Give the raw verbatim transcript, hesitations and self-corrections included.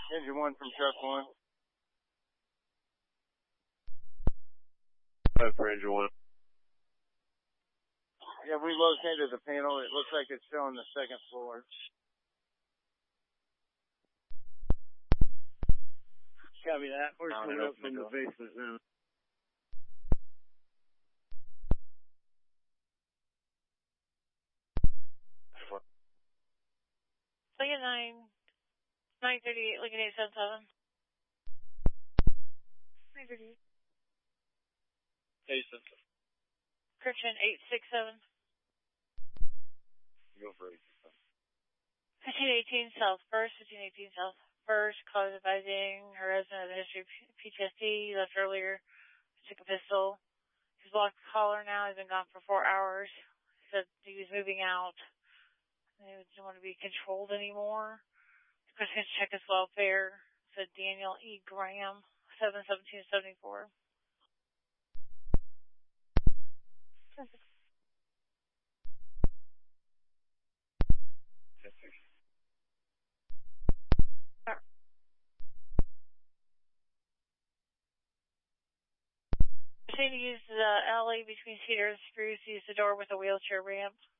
Engine one from truck one. Five for engine one. Yeah, we located the panel. It looks like it's still on the second floor. Copy that. We're coming up from the basement now. Lincoln nine, nine thirty-eight, Lincoln eight seven seven. nine thirty-eight. eight seven seven. Correction, eight six seven. Go for eight six seven. fifteen eighteen South First, fifteen eighteen South First, cause advising her husband has a history of P T S D. He left earlier, took a pistol. He's blocked the collar now. He's been gone for four hours. He said he was moving out. He didn't want to be controlled anymore. The question is check his welfare. Said Daniel E. Graham, seven seventeen seventy-four. Proceed to use the alley between Cedar and Spruce. Use the door with a wheelchair ramp.